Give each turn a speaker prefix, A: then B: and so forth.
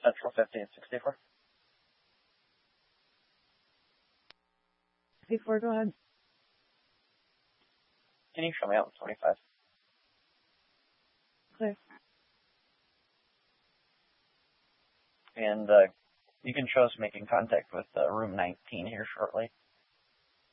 A: Central 50 and 64.
B: 64, go ahead.
A: Can you show me out 25?
B: Clear.
A: And you can show us making contact with room 19 here shortly.